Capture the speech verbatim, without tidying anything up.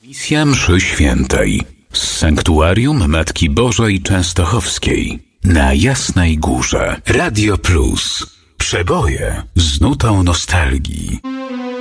Misja mszy świętej z Sanktuarium Matki Bożej Częstochowskiej na Jasnej Górze. Radio Plus. Przeboje z nutą nostalgii.